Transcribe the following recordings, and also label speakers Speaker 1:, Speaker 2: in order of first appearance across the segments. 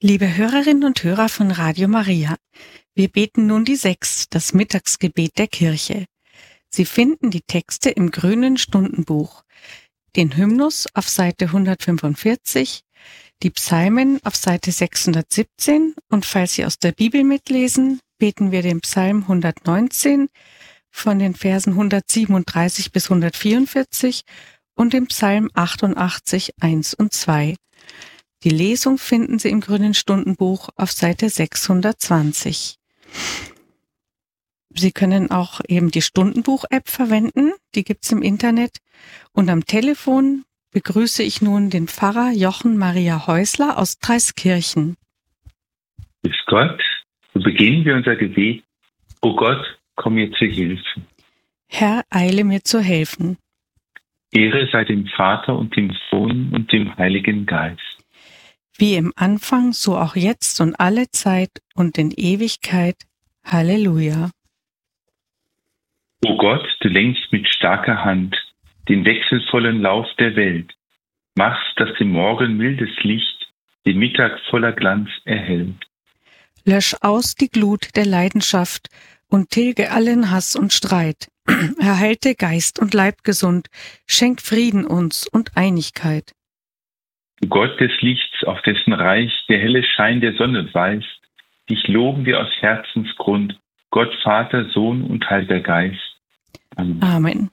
Speaker 1: Liebe Hörerinnen und Hörer von Radio Maria, wir beten nun die 6, das Mittagsgebet der Kirche. Sie finden die Texte im grünen Stundenbuch, den Hymnus auf Seite 145, die Psalmen auf Seite 617 und falls Sie aus der Bibel mitlesen, beten wir den Psalm 119 von den Versen 137 bis 144 und den Psalm 88, 1 und 2. Die Lesung finden Sie im grünen Stundenbuch auf Seite 620. Sie können auch eben die Stundenbuch-App verwenden, die gibt's im Internet. Und am Telefon begrüße ich nun den Pfarrer Jochen Maria Häusler aus Dreiskirchen.
Speaker 2: Grüß Gott, so beginnen wir unser Gebet. O Gott, komm mir zu Hilfe.
Speaker 1: Herr, eile mir zu helfen.
Speaker 2: Ehre sei dem Vater und dem Sohn und dem Heiligen Geist.
Speaker 1: Wie im Anfang, so auch jetzt und alle Zeit und in Ewigkeit. Halleluja.
Speaker 2: O Gott, du lenkst mit starker Hand den wechselvollen Lauf der Welt, machst, dass dem Morgen mildes Licht den Mittag voller Glanz erhellt.
Speaker 1: Lösch aus die Glut der Leidenschaft und tilge allen Hass und Streit. Erhalte Geist und Leib gesund, schenk Frieden uns und Einigkeit.
Speaker 2: Du Gott des Lichts, auf dessen Reich der helle Schein der Sonne weist, dich loben wir aus Herzensgrund, Gott Vater, Sohn und Heiliger Geist. Amen.
Speaker 1: Amen.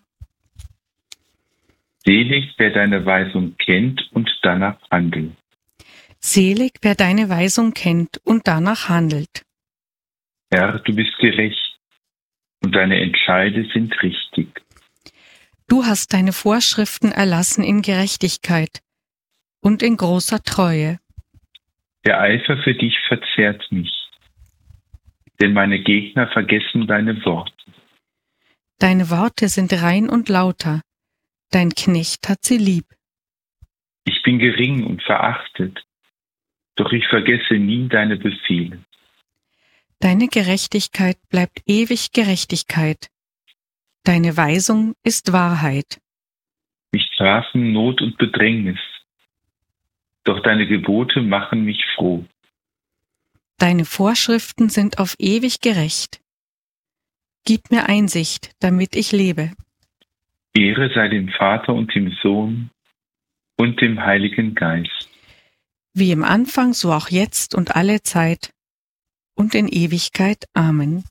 Speaker 2: Selig, wer deine Weisung kennt und danach handelt.
Speaker 1: Selig, wer deine Weisung kennt und danach handelt.
Speaker 2: Herr, du bist gerecht und deine Entscheide sind richtig.
Speaker 1: Du hast deine Vorschriften erlassen in Gerechtigkeit und in großer Treue.
Speaker 2: Der Eifer für dich verzehrt mich, denn meine Gegner vergessen deine Worte.
Speaker 1: Deine Worte sind rein und lauter, dein Knecht hat sie lieb.
Speaker 2: Ich bin gering und verachtet, doch ich vergesse nie deine Befehle.
Speaker 1: Deine Gerechtigkeit bleibt ewig Gerechtigkeit. Deine Weisung ist Wahrheit.
Speaker 2: Mich trafen Not und Bedrängnis, doch deine Gebote machen mich froh.
Speaker 1: Deine Vorschriften sind auf ewig gerecht. Gib mir Einsicht, damit ich lebe.
Speaker 2: Ehre sei dem Vater und dem Sohn und dem Heiligen Geist.
Speaker 1: Wie im Anfang, so auch jetzt und alle Zeit und in Ewigkeit. Amen.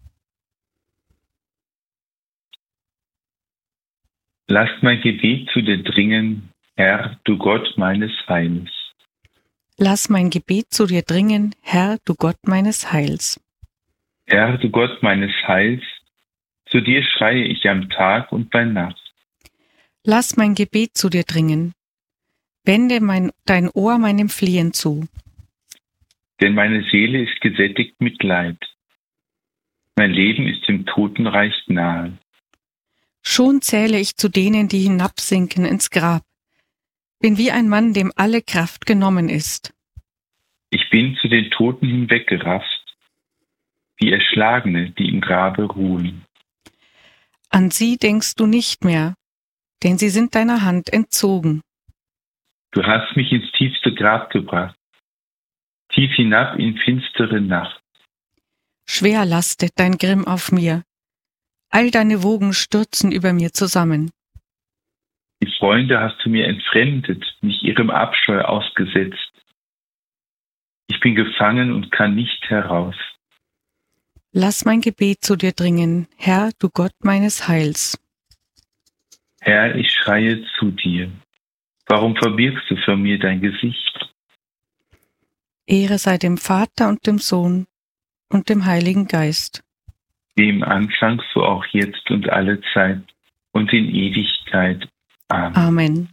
Speaker 2: Lass mein Gebet zu dir dringen, Herr, du Gott meines Heils.
Speaker 1: Lass mein Gebet zu dir dringen, Herr, du Gott meines Heils.
Speaker 2: Herr, du Gott meines Heils, zu dir schreie ich am Tag und bei Nacht.
Speaker 1: Lass mein Gebet zu dir dringen. Wende dein Ohr meinem Flehen zu.
Speaker 2: Denn meine Seele ist gesättigt mit Leid. Mein Leben ist dem Totenreich nahe.
Speaker 1: Schon zähle ich zu denen, die hinabsinken ins Grab. Bin wie ein Mann, dem alle Kraft genommen ist.
Speaker 2: Ich bin zu den Toten hinweggerafft, wie Erschlagene, die im Grabe ruhen.
Speaker 1: An sie denkst du nicht mehr, denn sie sind deiner Hand entzogen.
Speaker 2: Du hast mich ins tiefste Grab gebracht, tief hinab in finstere Nacht.
Speaker 1: Schwer lastet dein Grimm auf mir. All deine Wogen stürzen über mir zusammen.
Speaker 2: Die Freunde hast du mir entfremdet, mich ihrem Abscheu ausgesetzt. Ich bin gefangen und kann nicht heraus.
Speaker 1: Lass mein Gebet zu dir dringen, Herr, du Gott meines Heils.
Speaker 2: Herr, ich schreie zu dir. Warum verbirgst du vor mir dein Gesicht?
Speaker 1: Ehre sei dem Vater und dem Sohn und dem Heiligen Geist.
Speaker 2: Wie im Anfang, so auch jetzt und alle Zeit und in Ewigkeit. Amen.
Speaker 1: Amen.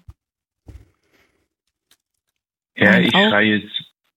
Speaker 2: Herr, ich schreie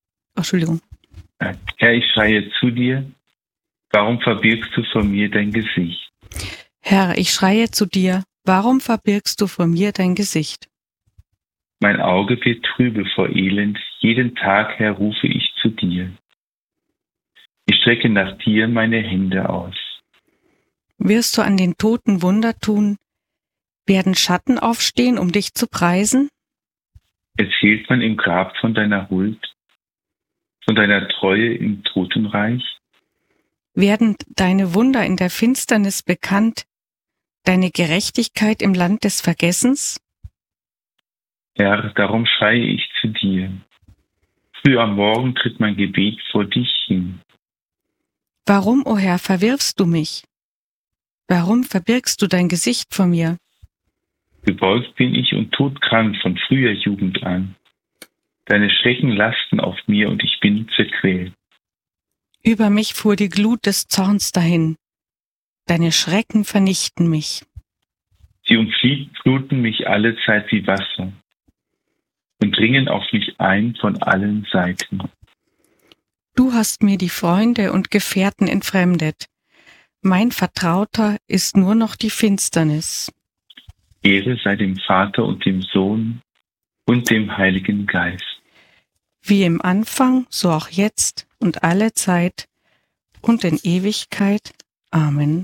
Speaker 2: zu dir. Warum verbirgst du vor mir dein Gesicht?
Speaker 1: Herr, ich schreie zu dir. Warum verbirgst du vor mir dein Gesicht?
Speaker 2: Mein Auge wird trübe vor Elend. Jeden Tag, Herr, rufe ich zu dir. Ich strecke nach dir meine Hände aus.
Speaker 1: Wirst du an den Toten Wunder tun? Werden Schatten aufstehen, um dich zu preisen?
Speaker 2: Erzählt man im Grab von deiner Huld? von deiner Treue im Totenreich?
Speaker 1: Werden deine Wunder in der Finsternis bekannt, deine Gerechtigkeit im Land des Vergessens?
Speaker 2: Herr, darum schreie ich zu dir. Früh am Morgen tritt mein Gebet vor dich hin.
Speaker 1: Warum, o Herr, verwirfst du mich? Warum verbirgst du dein Gesicht vor mir?
Speaker 2: Gebeugt bin ich und todkrank von früher Jugend an. Deine Schrecken lasten auf mir und ich bin zerquält.
Speaker 1: Über mich fuhr die Glut des Zorns dahin. Deine Schrecken vernichten mich.
Speaker 2: Sie umfluten mich allezeit wie Wasser und dringen auf mich ein von allen Seiten.
Speaker 1: Du hast mir die Freunde und Gefährten entfremdet. Mein Vertrauter ist nur noch die Finsternis.
Speaker 2: Ehre sei dem Vater und dem Sohn und dem Heiligen Geist.
Speaker 1: Wie im Anfang, so auch jetzt und alle Zeit und in Ewigkeit. Amen.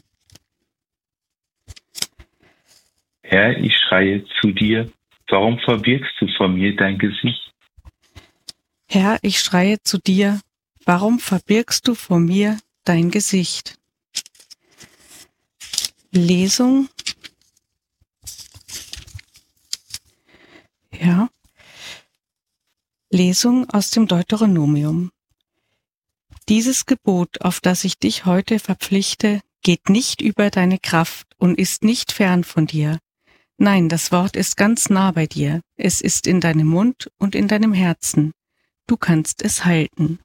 Speaker 2: Herr, ich schreie zu dir, warum verbirgst du vor mir dein Gesicht?
Speaker 1: Herr, ich schreie zu dir, warum verbirgst du vor mir dein Gesicht? Lesung. Ja. Lesung aus dem Deuteronomium. Dieses Gebot, auf das ich dich heute verpflichte, geht nicht über deine Kraft und ist nicht fern von dir. Nein, das Wort ist ganz nah bei dir. Es ist in deinem Mund und in deinem Herzen. Du kannst es halten.